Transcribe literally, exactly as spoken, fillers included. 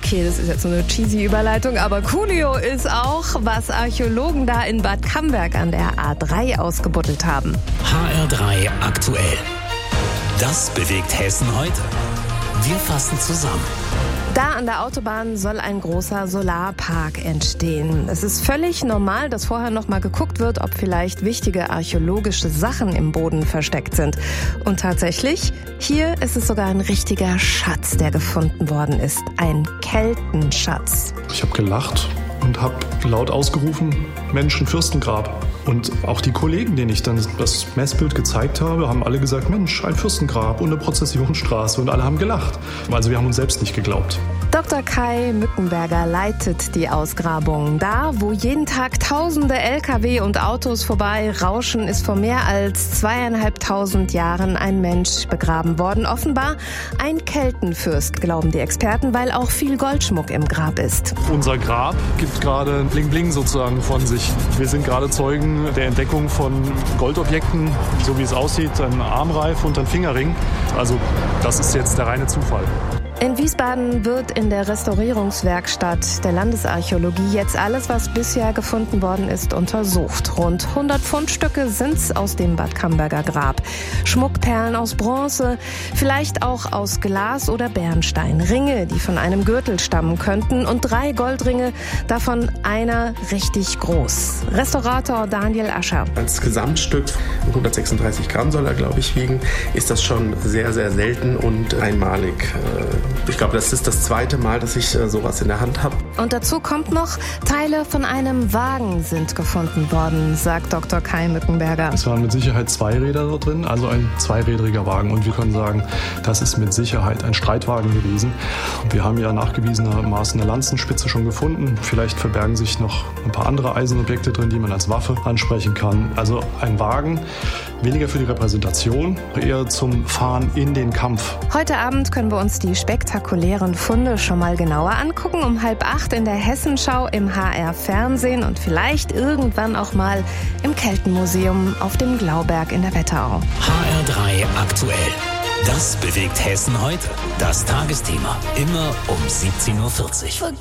okay, das ist jetzt so eine cheesy Überleitung, aber Coolio ist auch, was Archäologen da in Bad Camberg an der A drei ausgebuddelt haben. H R drei aktuell. Das bewegt Hessen heute. Wir fassen zusammen. Da an der Autobahn soll ein großer Solarpark entstehen. Es ist völlig normal, dass vorher noch mal geguckt wird, ob vielleicht wichtige archäologische Sachen im Boden versteckt sind. Und tatsächlich, hier ist es sogar ein richtiger Schatz, der gefunden worden ist. Ein Keltenschatz. Ich habe gelacht und habe laut ausgerufen, Mensch, ein Fürstengrab. Und auch die Kollegen, denen ich dann das Messbild gezeigt habe, haben alle gesagt, Mensch, ein Fürstengrab und eine Prozessionsstraße. Und alle haben gelacht. Also wir haben uns selbst nicht geglaubt. Doktor Kai Mückenberger leitet die Ausgrabung. Da, wo jeden Tag tausende L K W und Autos vorbei rauschen, ist vor mehr als zweieinhalbtausend Jahren ein Mensch begraben worden. Offenbar ein Keltenfürst, glauben die Experten, weil auch viel Goldschmuck im Grab ist. Unser Grab gibt gerade ein Bling-Bling sozusagen von sich. Wir sind gerade Zeugen der Entdeckung von Goldobjekten, so wie es aussieht, ein Armreif und ein Fingerring. Also das ist jetzt der reine Zufall. In Wiesbaden wird in der Restaurierungswerkstatt der Landesarchäologie jetzt alles, was bisher gefunden worden ist, untersucht. Rund hundert Fundstücke sind's aus dem Bad Camberger Grab. Schmuckperlen aus Bronze, vielleicht auch aus Glas oder Bernstein. Ringe, die von einem Gürtel stammen könnten und drei Goldringe, davon einer richtig groß. Restaurator Daniel Ascher. Als Gesamtstück, hundertsechsunddreißig Gramm soll er, glaube ich, wiegen, ist das schon sehr, sehr selten und einmalig. Ich glaube, das ist das zweite Mal, dass ich äh, sowas in der Hand habe. Und dazu kommt noch, Teile von einem Wagen sind gefunden worden, sagt Doktor Kai Mückenberger. Es waren mit Sicherheit zwei Räder da drin, also ein zweirädriger Wagen. Und wir können sagen, das ist mit Sicherheit ein Streitwagen gewesen. Wir haben ja nachgewiesenermaßen eine Lanzenspitze schon gefunden. Vielleicht verbergen sich noch ein paar andere Eisenobjekte drin, die man als Waffe ansprechen kann. Also ein Wagen, weniger für die Repräsentation, eher zum Fahren in den Kampf. Heute Abend können wir uns die spektakulären Funde schon mal genauer angucken. Um halb acht in der Hessenschau im H R Fernsehen und vielleicht irgendwann auch mal im Keltenmuseum auf dem Glauberg in der Wetterau. H R drei aktuell. Das bewegt Hessen heute. Das Tagesthema. Immer um siebzehn Uhr vierzig.